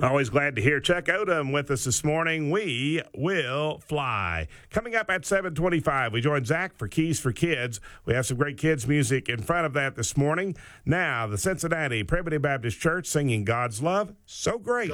Always glad to hear Chuck Odom with us this morning. We will fly. Coming up at 7:25, we join Zach for Keys for Kids. We have some great kids music in front of that this morning. Now, the Cincinnati Primitive Baptist Church singing God's Love, So Great.